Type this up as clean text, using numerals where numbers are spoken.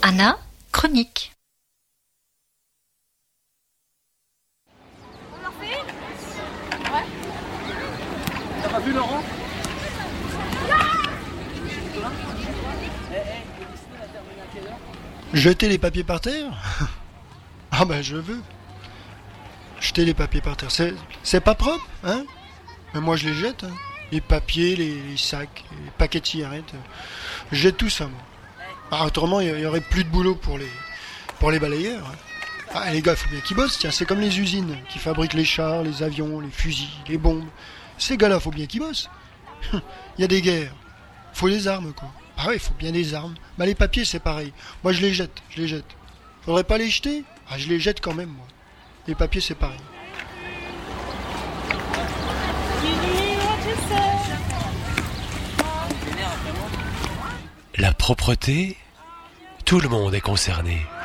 Anna, chronique. T'as pas vu Laurent? Jeter les papiers par terre? Ah ben je veux. Jeter les papiers par terre. C'est pas propre, hein? Mais moi je les jette, hein. Les papiers, les sacs, les paquets de cigarettes. Je jette tout ça, moi. Ah, autrement, il y aurait plus de boulot pour les balayeurs. Ah, les gars, faut bien qu'ils bossent, tiens. C'est comme les usines qui fabriquent les chars, les avions, les fusils, les bombes. Ces gars-là, faut bien qu'ils bossent. Il y a des guerres. Faut des armes, quoi. Ah ouais, il faut bien des armes. Bah les papiers, c'est pareil. Moi, je les jette. Faudrait pas les jeter? Ah, je les jette quand même, moi. Les papiers, c'est pareil. La propreté, tout le monde est concerné.